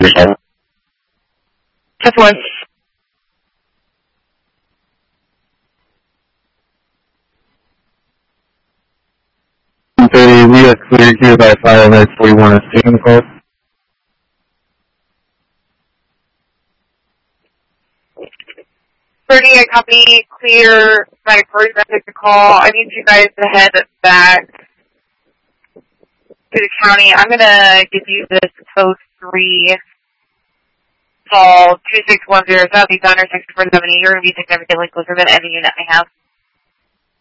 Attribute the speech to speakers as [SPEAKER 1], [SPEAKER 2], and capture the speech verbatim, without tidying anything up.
[SPEAKER 1] Just one.
[SPEAKER 2] thirty, we are cleared here by fire nine forty-one at Stephen Call.
[SPEAKER 1] thirty, I copy, clear, my first message to call. I need you guys to head back to the county. I'm going to give you this post three call two six one zero Southeast Honor six four seventy. You're going to be significantly closer than any unit I have.